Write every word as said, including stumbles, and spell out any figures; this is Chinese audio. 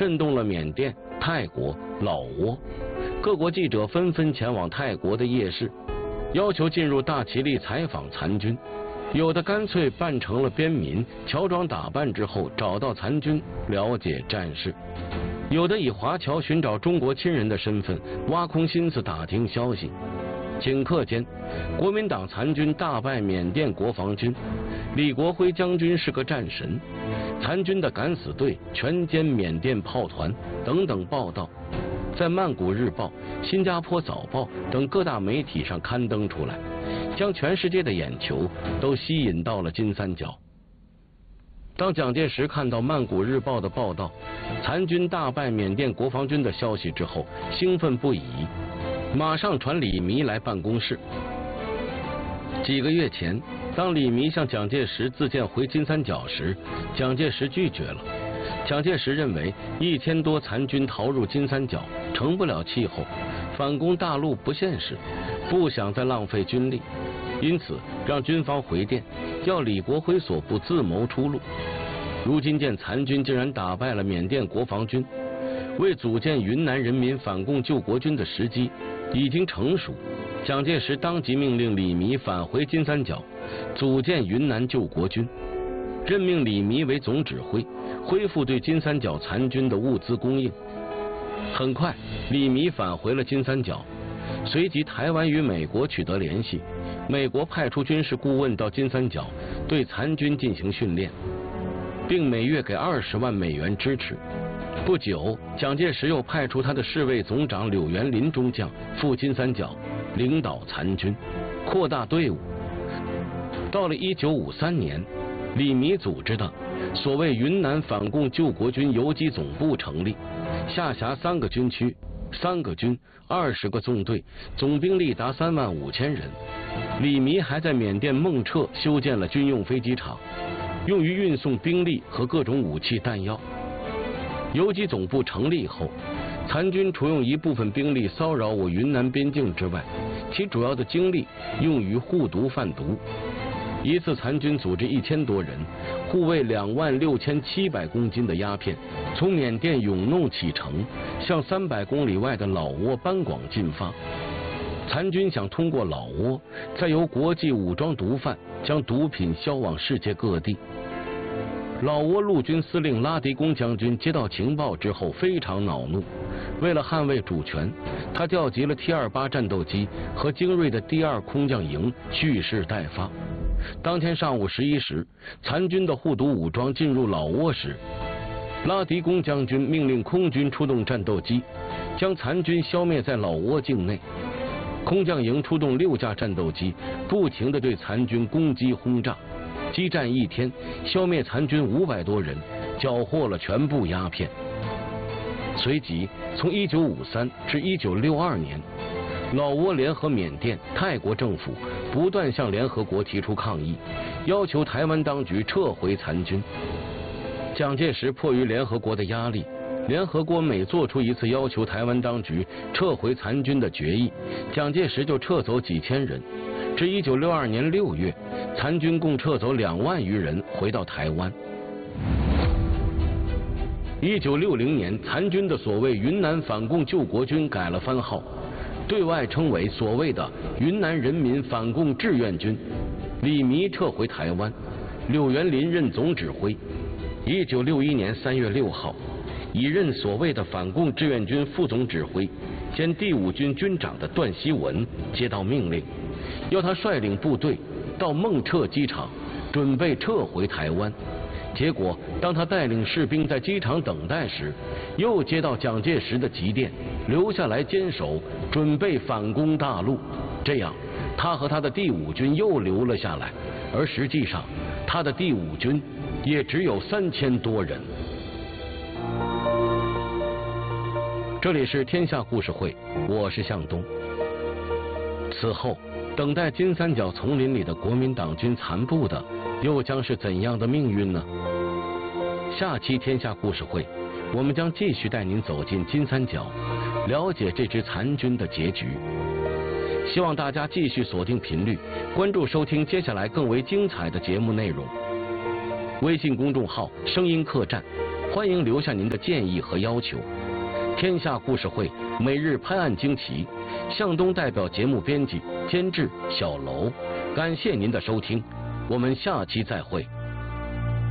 震动了缅甸、泰国、老挝。各国记者纷纷前往泰国的夜市，要求进入大其力采访残军。有的干脆扮成了边民，乔装打扮之后找到残军了解战事；有的以华侨寻找中国亲人的身份，挖空心思打听消息。顷刻间，国民党残军大败缅甸国防军，李国辉将军是个战神，残军的敢死队全歼缅甸炮团等等报道，在曼谷日报、新加坡早报等各大媒体上刊登出来，将全世界的眼球都吸引到了金三角。当蒋介石看到曼谷日报的报道，残军大败缅甸国防军的消息之后，兴奋不已，马上传李弥来办公室。几个月前，当李弥向蒋介石自荐回金三角时，蒋介石拒绝了。蒋介石认为一千多残军逃入金三角，成不了气候，反攻大陆不现实，不想再浪费军力，因此让军方回电，要李国辉所部自谋出路。如今见残军竟然打败了缅甸国防军，为组建云南人民反共救国军的时机已经成熟。蒋介石当即命令李弥返回金三角，组建云南救国军，任命李弥为总指挥，恢复对金三角残军的物资供应。很快，李弥返回了金三角，随即台湾与美国取得联系，美国派出军事顾问到金三角对残军进行训练，并每月给二十万美元支持。不久，蒋介石又派出他的侍卫总长柳元林中将赴金三角，领导残军，扩大队伍。到了一九五三年，李弥组织的所谓云南反共救国军游击总部成立，下辖三个军区、三个军、二十个纵队，总兵力达三万五千人。李弥还在缅甸孟彻修建了军用飞机场，用于运送兵力和各种武器弹药。游击总部成立后，残军除用一部分兵力骚扰我云南边境之外，其主要的精力用于护毒贩毒。一次残军组织一千多人，护卫两万六千七百公斤的鸦片，从缅甸永弄启程，向三百公里外的老挝班广进发。残军想通过老挝，再由国际武装毒贩将毒品销往世界各地。老挝陆军司令拉迪公将军接到情报之后非常恼怒，为了捍卫主权，他调集了 T 二十八 战斗机和精锐的第二空降营蓄势待发。当天上午十一时，残军的护毒武装进入老挝时，拉迪公将军命令空军出动战斗机，将残军消灭在老挝境内。空降营出动六架战斗机，不停地对残军攻击轰炸。激战一天，消灭残军五百多人，缴获了全部鸦片。随即，从一九五三至一九六二年，老挝联合缅甸、泰国政府不断向联合国提出抗议，要求台湾当局撤回残军。蒋介石迫于联合国的压力，联合国每做出一次要求台湾当局撤回残军的决议，蒋介石就撤走几千人。至一九六二年六月，残军共撤走两万余人，回到台湾。一九六零年，残军的所谓云南反共救国军改了番号，对外称为所谓的云南人民反共志愿军。李弥撤回台湾，柳元林任总指挥。一九六一年三月六号，已任所谓的反共志愿军副总指挥兼第五军军长的段锡文接到命令，要他率领部队到孟彻机场，准备撤回台湾。结果，当他带领士兵在机场等待时，又接到蒋介石的急电，留下来坚守，准备反攻大陆。这样，他和他的第五军又留了下来，而实际上，他的第五军也只有三千多人。这里是天下故事会，我是向东。此后，等待金三角丛林里的国民党军残部的，又将是怎样的命运呢？下期天下故事会，我们将继续带您走进金三角，了解这支残军的结局。希望大家继续锁定频率，关注收听接下来更为精彩的节目内容。微信公众号声音客栈， 欢迎留下您的建议和要求。天下故事会每日拍案惊奇，向东代表节目编辑监制小楼，感谢您的收听，我们下期再会。